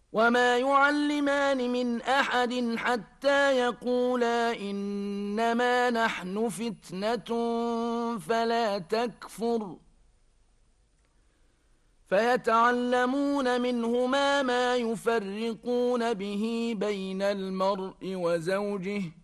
وما يعلمان من أحد حتى يقولا إنما نحن فتنة فلا تكفر فيتعلمون منهما ما يفرقون به بين المرء وزوجه